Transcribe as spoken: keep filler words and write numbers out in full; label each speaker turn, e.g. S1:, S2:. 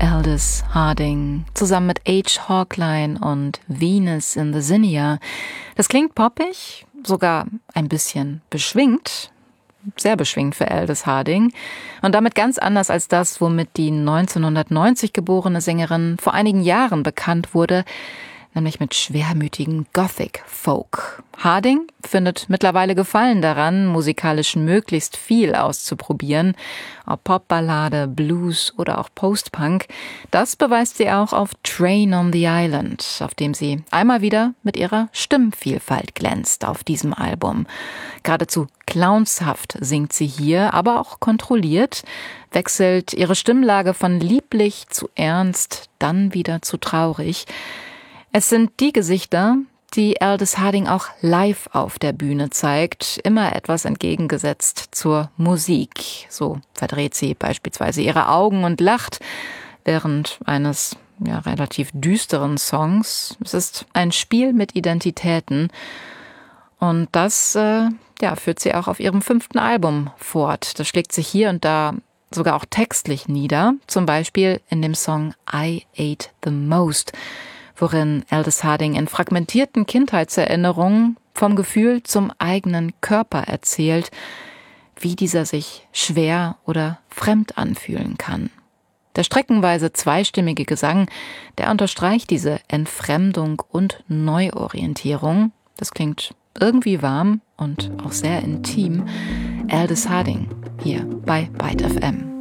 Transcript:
S1: Aldous Harding, zusammen mit H. Hawkline und Venus in the Zinnia. Das klingt poppig, sogar ein bisschen beschwingt, sehr beschwingt für Aldous Harding und damit ganz anders als das, womit die neunzehnhundertneunzig geborene Sängerin vor einigen Jahren bekannt wurde, nämlich mit schwermütigen Gothic Folk. Harding findet mittlerweile Gefallen daran, musikalisch möglichst viel auszuprobieren, ob Popballade, Blues oder auch Postpunk. Das beweist sie auch auf Train on the Island, auf dem sie einmal wieder mit ihrer Stimmvielfalt glänzt auf diesem Album. Geradezu clownshaft singt sie hier, aber auch kontrolliert, wechselt ihre Stimmlage von lieblich zu ernst, dann wieder zu traurig. Es sind die Gesichter, die Aldous Harding auch live auf der Bühne zeigt, immer etwas entgegengesetzt zur Musik. So verdreht sie beispielsweise ihre Augen und lacht während eines ja, relativ düsteren Songs. Es ist ein Spiel mit Identitäten und das äh, ja, führt sie auch auf ihrem fünften Album fort. Das schlägt sich hier und da sogar auch textlich nieder, zum Beispiel in dem Song I Ate the Most, worin Aldous Harding in fragmentierten Kindheitserinnerungen vom Gefühl zum eigenen Körper erzählt, wie dieser sich schwer oder fremd anfühlen kann. Der streckenweise zweistimmige Gesang, der unterstreicht diese Entfremdung und Neuorientierung. Das klingt irgendwie warm und auch sehr intim. Aldous Harding hier bei Byte F M.